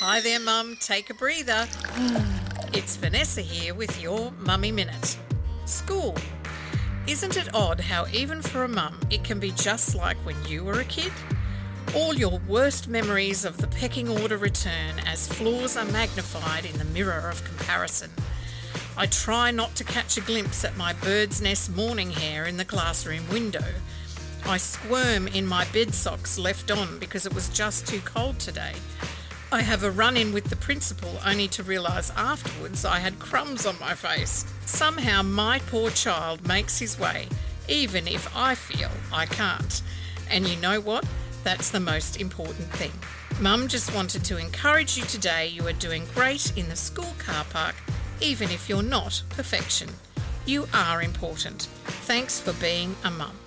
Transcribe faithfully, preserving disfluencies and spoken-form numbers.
Hi there, Mum. Take a breather. It's Vanessa here with your Mummy Minute. School. Isn't it odd how even for a mum it can be just like when you were a kid? All your worst memories of the pecking order return as flaws are magnified in the mirror of comparison. I try not to catch a glimpse at my bird's nest morning hair in the classroom window. I squirm in my bed socks left on because it was just too cold today. I have a run-in with the principal only to realise afterwards I had crumbs on my face. Somehow my poor child makes his way, even if I feel I can't. And you know what? That's the most important thing. Mum just wanted to encourage you today. You are doing great in the school car park, even if you're not perfection. You are important. Thanks for being a mum.